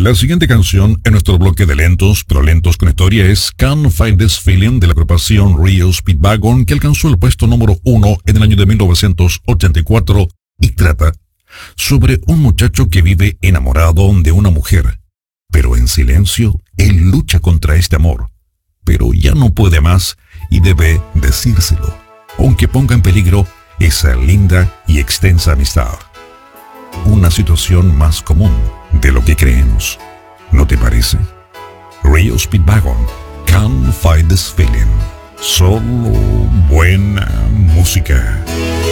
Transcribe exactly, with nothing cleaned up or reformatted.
La siguiente canción en nuestro bloque de lentos, pero lentos con historia es Can't Fight This Feeling de la agrupación Rio Speedwagon, que alcanzó el puesto número uno en el año de mil novecientos ochenta y cuatro y trata sobre un muchacho que vive enamorado de una mujer, pero en silencio él lucha contra este amor, pero ya no puede más y debe decírselo, aunque ponga en peligro esa linda y extensa amistad. Una situación más común de lo que creemos, ¿no te parece? Rio Speedwagon, Can't Fight This Feeling. Solo buena música.